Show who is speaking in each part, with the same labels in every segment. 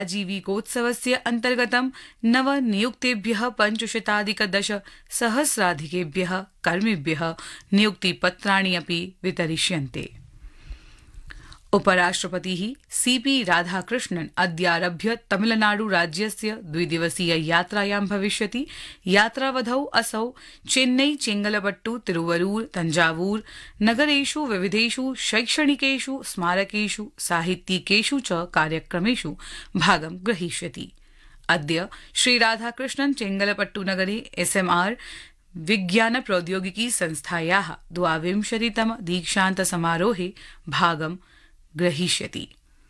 Speaker 1: आजीविकोत्सवस्य अन्तर्गतं नवनियुक्तेभ्यः 5,10,000 कर्मिभ्यः नियुक्तिपत्राणि अपि वितरिष्यन्ते। उपराष्ट्रपतिः सीपी राधाकृष्णन् अद्यारभ्य तमिलनाडु राज्यस्य 2-दिवसीय यात्रायां भविष्यति। यात्रावधौ असौ चेन्नई, चेंगलपट्टू, तिरुवरूर, तंजावूर नगरेषु विविधेषु शैक्षणिकेषु स्मारकेषु साहित्यिकेषु च कार्यक्रमेषु भागं ग्रहीष्यति। अद्य श्री राधाकृष्णन् चेंगलपट्टू नगरे SMR विज्ञान प्रौद्योगिकी संस्थायाः 22तम दीक्षान्त समारोहे भागं ग्रहीष्यति।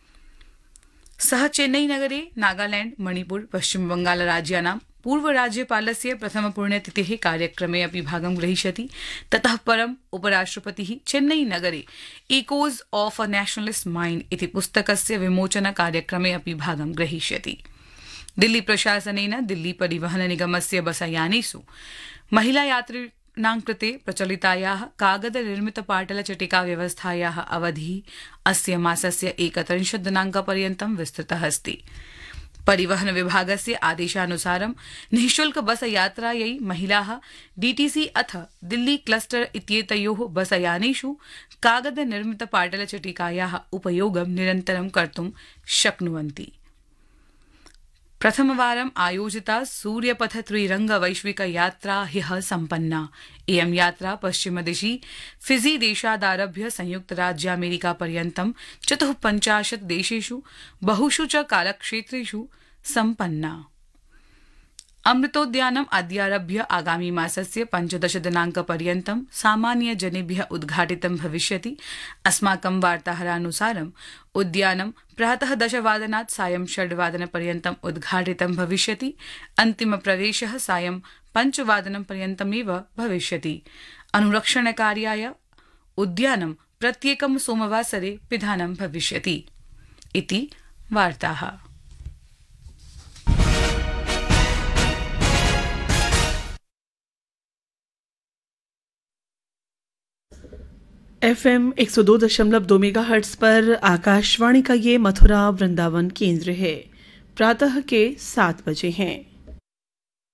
Speaker 1: सः चेन्नई नगरे नागालैंड, मणिपुर, पश्चिम बंगाल राज्यानां पूर्वराज्यपालस्य प्रथमपुण्यतिथेः कार्यक्रमे अपि भागं ग्रहीष्यति। ततः परम् उपराष्ट्रपतिः चेन्नई नगरे echoes of a nationalist mind इति पुस्तकस्य विमोचन कार्यक्रमे अपि भागं ग्रहीष्यति। दिल्ली प्रशासनेन दिल्ली परिवहन निगमस्य बसयानेषु महिला यात्रिणां कृते प्रचलितायाः कागद निर्मित पाटलचटिका व्यवस्थायाः अवधिः अस्य मासस्य 31 दिनाङ्कपर्यन्तं विस्तृतः अस्ति। परिवहन विभागस्य आदेशानुसारं निःशुल्क बस यात्रायै महिलाः डीटीसी अथ दिल्ली क्लस्टर इत्येतयोः बसयानेषु कागद निर्मित पाटलचटिकायाः उपयोगं निरन्तरं कर्तुं शक्नुवन्ति। प्रथमवारम् आयोजिता सूर्यपथ त्रिरंग वैश्विक यात्रा ह्यः सम्पन्ना। इयं यात्रा पश्चिमदिशि फिजी देशादारभ्य संयुक्तराज्यामेरिका पर्यन्तं 54 देशेषु बहुषु च कालक्षेत्रेषु सम्पन्ना। अमृतोद्यानम् अद्यारभ्य आगामी मासस्य 15 दिनाङ्कपर्यन्तं सामान्यजनेभ्यः उद्घाटितं भविष्यति। अस्माकं वार्ताहरानुसारम् उद्यानं प्रातः 10 वादनात् सायं 6 वादनपर्यन्तम् उद्घाटितं भविष्यति। अन्तिमप्रवेशः सायं 5 वादनपर्यन्तमेव भविष्यति। अनुरक्षणकार्याय उद्यानं प्रत्येकं सोमवासरे पिधानं भविष्यति इति वार्ताः।
Speaker 2: FM 102.2 मेगाहर्ट्ज पर आकाशवाणी का ये मथुरा वृंदावन केंद्र है। प्रातः के 7 बजे हैं।